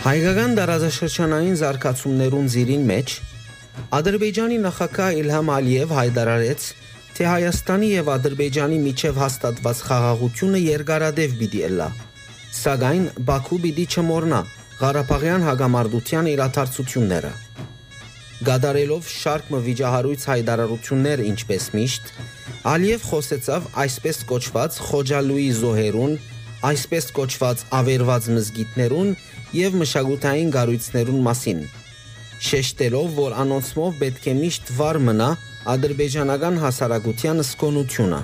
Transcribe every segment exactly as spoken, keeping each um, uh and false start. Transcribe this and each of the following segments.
Հայկական դարաշրջանային զարգացումներուն զիրին մեջ Ադրբեջանի նախագահ Իլհամ Ալիև հայտարարեց, թե Հայաստանի եւ Ադրբեջանի միջև հաստատված խաղաղությունը երկարադեպ պիտի ելա, սակայն Բաքու պիտի չմոռնա Ղարաբաղյան հակամարտության իրադարձությունները։ Գադարելով շարք վիճահարույց հայտարարություններ, ինչպես միշտ, Ալիև խոսեցավ այսպես կոչված Խոջալույի զոհերուն, այսպես կոչված ավերված մզգիթներուն եւ մշակութային գառույցներուն մասին, շեշտելով, որ անոնցմով պետք է միշտ վար մնա ադրբեջանական հասարակության սկոնությունը։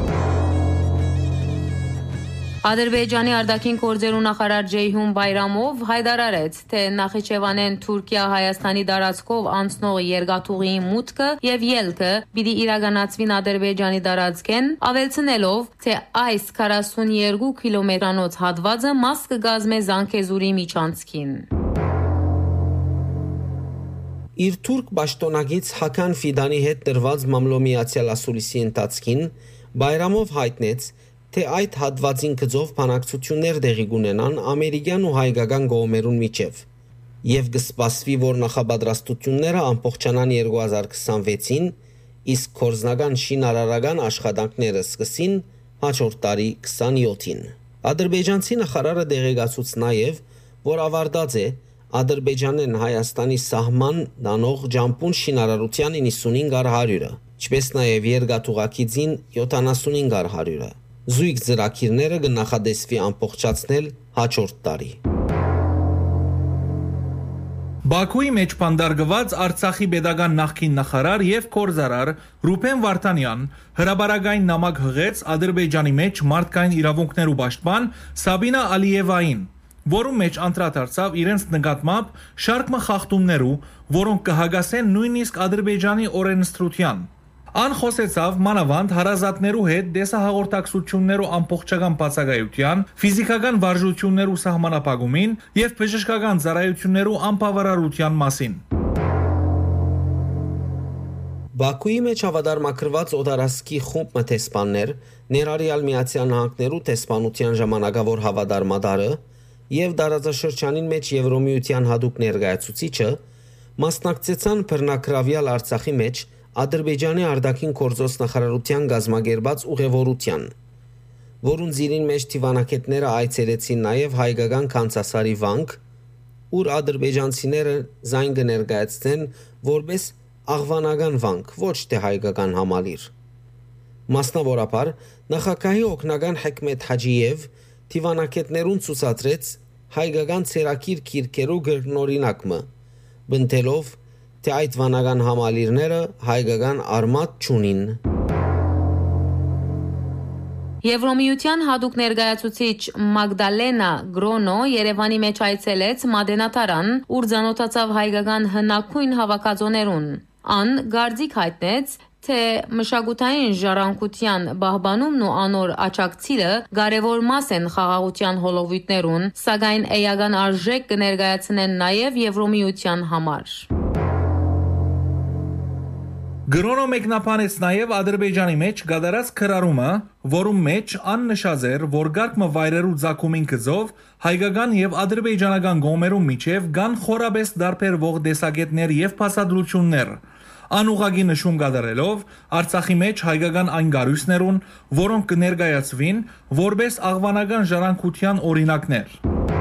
Ադրբեջանի արտաքին գործերու նախարար Ջեյհուն Բայրամով հայտարարեց, թե Նախիջևանեն Թուրքիա-Հայաստանի տարածքով անցնող երկաթուղիի մուտքը եւ ելքը պիտի իրականացվին Ադրբեջանի տարածքեն, ավելցնելով, թե այս քառասունյոթ կիլոմետրանոց հատվածը մաս կգազմե Զանգեզուրի միջանցքին։ Իր թուրք պաշտոնագից Հական Ֆիդանի հետ տրված մամլոմիացյալ ասուլիսի ընթացքին Բայրամով հայտնեց, թե այդ հատվածին գծով բանակցություններ տեղի կունենան ամերիկյան ու հայկական կողմերուն միջև եւ կսպասվի, որ նախապատրաստությունները ամբողջանան երկու հազար քսանվեցին, իսկ կորզնական շինարարական աշխատանքները սկսին հաջորդ տարի քսանյոթին։ Ադրբեջանցի նախարարը դեղեկացուց նաեւ, որ ավարտած է Ադրբեջանեն Հայաստանի սահման դանող ջամփուն շինարարության իննսունհինգ առ հարյուրը, ինչպես նաեւ երկաթուղակիցին յոթանասունհինգ առ հարյուրը։ Զույգ ծրագիրները կնախադեсվի ամբողջացնել հաջորդ տարի։ Բաքուի մեջ փանդարգված Արցախի pedagogan նախկին նախարար եւ կորզարար Ռուբեն Վարդանյան հրաբարագային նամակ հղեց Ադրբեջանի մեջ մարդկային իրավունքներու պաշտպան Սաբինա Ալիևային, որում մեջ անդրադարձավ իրենց նկատմամբ շարք խախտումներու, որոնք կհագասեն նույնիսկ Ադրբեջանի օրենսդրության։ Ան խոսեցավ մանավանդ հարազատներու հետ դեսահաղորդակցություններու ամբողջական բացակայության, ֆիզիկական վարժություններու սահմանապահումին եւ բժշկական ծառայություններու անբավարարության մասին։ Բաքուի մեջ հավատարմագրված օտարասկի խումբ մթեսպաններ, ներառյալ Միացյալ Նահանգներու տեսփանության ժամանակավոր հավատարմադարը եւ դարաձաշրջանին մեջ Եվրոմիության հadoop ներկայացուցիչը մասնակցեցան բռնակրավյալ Արցախի մեջ Ադրբեջանի արտաքին գործոս նախարարության գազագերբած ուղևորության, որուն զիրին մեջ թիվանակետները այցելեցին նաև հայկական Քանսասարի վանք, ուր ադրբեջանցիները զայն կներկայացնեն որպես աղվանական վանք, ոչ թե հայկական համալիր։ Մասնավորապես նախագահի օգնական Հեքմետ Հաջիև թիվանակետներուն ցուցադրեց հայկական ցերակիր քիրքերու գրնորինակը, բնտելով թե այդ վանական համալիրները հայկական արմատ չունին։ Եվրոմիության հadoop ներկայացուցիչ Մագդալենա Գրոնո Երևանի մեջ այցելեց Մադենատարան, ուր ծանոթացավ հայկական հնագույն հավաքածոներուն։ Ան գարձիկ հայտնեց, թե մշակութային ժառանգության պահպանումն ու անոր աճակցիլը կարևոր մաս են խաղաղության հոլովույթներուն, սակայն էական արժեք կներկայացնեն նաև Եվրոմիության համար։ Գրոնո մեկնաբանեց նաև Ադրբեջանի մեջ գդարած քրարումը, որում մեջ ան նշած էր, որ գարկմը վայրերու ցակումին գծով հայկական եւ ադրբեջանական կողմերու միջև կան խորաբես դարբերվող տեսակետներ եւ փաստադրություններ։ Անուղագի նշում կատարելով Արցախի մեջ հայկական այն գարույցներուն, որոնք կներկայացվին որպես աղվանական ժառանգության օրինակներ։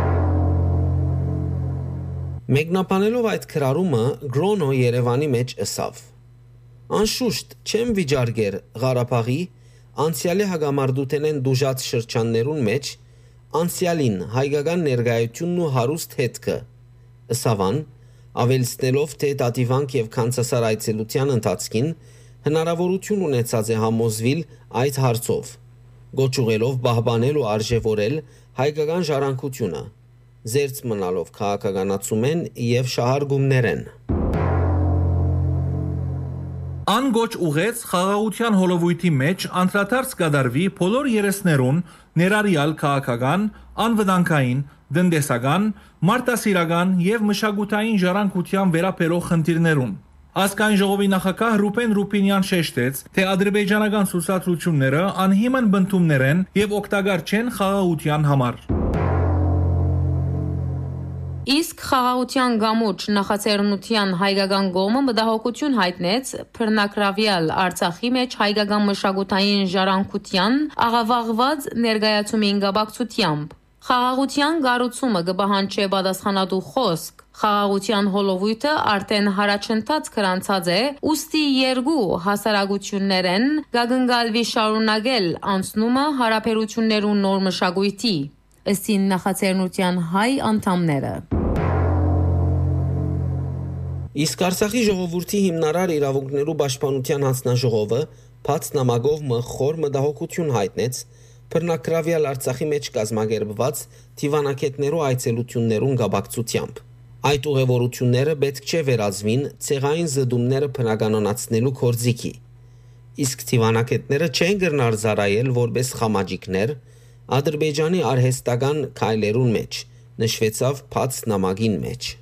Մեկնաբանելով այդ քրարումը, Գրոնո Երևանի մեջ ըսավ. Անշուշտ չեմ վիճարկեր Ղարաբաղի անցյալի հագամարտութենեն դուժած շրջաններուն մեջ անցյալին հայկական ներկայությունն ու հարուստ հետքը ըսավան ավելցնելով թե Տատիվանք եւ Քանսասար այցելության ընթացքին հնարավորություն ունեցած է համոզվել այդ հարցով գոչուղելով պահպանել ու արժևորել հայկական ժառանգությունը զերծ մնալով քաղաքականացումեն եւ շահարգումներեն։ Ան գոչ ուղեց խաղաղության հոլովույթի մեջ անդրադարձ կդարվի բոլոր երեսներուն ներառյալ քաղաքական, անվտանգային, տնտեսական, մարտահրավերական եւ մշակութային ժառանգության վերաբերող խնդիրներուն։ Ազգային ժողովի նախագահ Ռուբեն Ռուբինյան շեշտեց, թե ադրբեջանական ցուցադրությունները անհիմն բնդումներ են եւ օգտակար չեն խաղաղության համար։ Իսկ խաղաղության գամուրջ նախաձեռնության հայկական կողմը մտահոգություն հայտնեց բռնակրավյալ Արցախի մեջ հայկական մշակութային ժառանգության աղավաղված ներկայացումին կապակցությամբ։ Խաղաղության կառուցումը կպահանջի պատասխանատու խոսք։ Խաղաղության հոլովույթը արդեն հարաճընթաց գրանցած է, ուստի երկու հասարակություններեն կգնկալվի շարունակել անցնումը հարաբերություններու նոր մշակույթի, ըստ նախաձեռնության հայ անդամները։ Իսկ Արցախի ժողովրդի հիմնարար իրավունքներու պաշտպանության հանձնաժողովը բաց նամակով խոր մտահոգություն հայտնեց բռնակրավյալ Արցախի մեջ կազմակերպված դիվանագետներու այցելություններուն կապակցությամբ։ Այդ ուղևորությունները պետք չէ վերածվին ցեղային զդումները բնականոնացնելու կորձիկի։ Իսկ դիվանագետները չեն գտնար զարայել որպես խամաճիկներ Ադրբեջանի արհեստական քայլերուն մեջ, նշվեցավ բաց նամակին մեջ։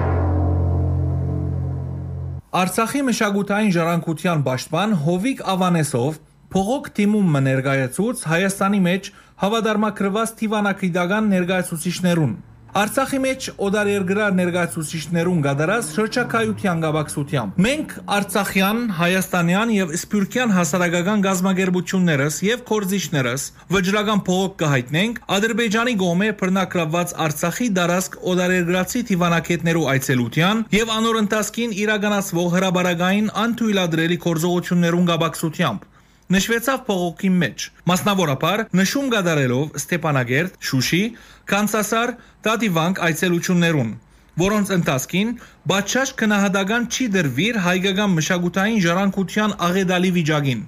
Արցախի մշակութային ժառանգության պաշտպան Հովիկ Ավանեսով փողոք թիմում ներկայացուց Հայաստանի մեջ հավատարմագրված դիվանագիտական ներկայացուցիչներուն։ Արցախի մեջ օդարերգրար ներկայացուցիչներուն գդարած շրջակայության գաբակցությամբ մենք արցախյան, հայաստանյան եւ սփյուռքյան հասարակական գազམ་ագերբություններս եւ կորզիչներս վճռական փողոք կհայտնենք Ադրբեջանի կողմէ բռնակրաված Արցախի դարածք օդարերգրացի դիվանագետներու այցելության եւ անոր ընթացքին իրականացվող հրաբարակային անթույլատրելի կորզողություններուն գաբակցությամբ նշվեցավ փողոքի մեջ, մասնավորապես նշում կատարելով Ստեփանագերտ, Շուշի, Կանսասար, Տատիվանք այցելություններուն, որոնց ընթացքին բացաշ քնահատական չի դրվիր հայկական մշակութային ժառանգության աղետալի վիճակին։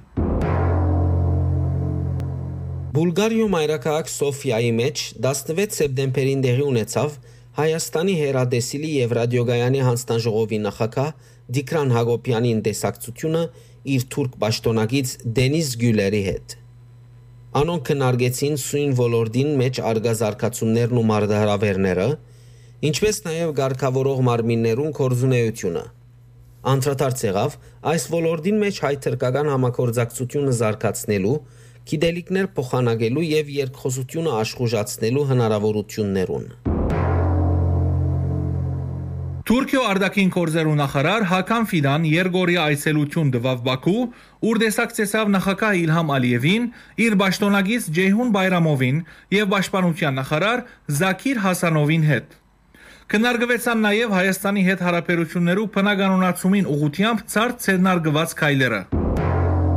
Բուլղարիա մայրաքաղաք Սոֆիայի մեջ տասնվեց սեպտեմբերին տեղի ունեցավ Հայաստանի հեռադեսիլի եւ ռադիոգայանի հանձնաժողովի նախագահ Դիկրան Հակոբյանի տեսակցությունը իր թուրք պաշտոնագից Դենիզ Գյուլերի հետ։ Անոնք քննարկեցին սույն ոլորտին մեջ արգազարգացումներն ու մարտահրավերները, ինչպես նաև ղեկավարող մարմիններուն կորզունեությունը։ Անդրադարձ եղավ այս ոլորտին մեջ հայ-թուրքական համագործակցությունը զարգացնելու, գիտելիքներ փոխանակելու եւ երկխոսությունը աշխուժացնելու հնարավորություններուն։ Թուրքիո արտաքին գործերու նախարար Հական Ֆիդան երկօրյա այցելություն տվավ Բաքու, ուր տեսակցեցավ նախագահ Իլհամ Ալիևին, իր պաշտոնագից Ջեյհուն Բայրամովին եւ պաշտպանության նախարար Զաքիր Հասանովին հետ։ Քննարկվեցան նաեւ Հայաստանի հետ հարաբերություններու բնականոնացումին ուղղությամբ ցարտ ցերնարգված քայլերը։